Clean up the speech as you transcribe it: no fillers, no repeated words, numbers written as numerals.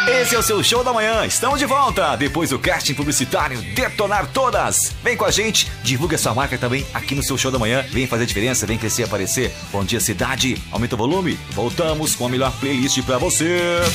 Esse é o seu Show da Manhã. Estamos de volta depois do casting publicitário Detonar Todas. Vem com a gente, divulga sua marca também aqui no seu Show da Manhã. Vem fazer diferença, vem crescer e aparecer. Bom dia, cidade. Aumenta o volume. Voltamos com a melhor playlist pra você.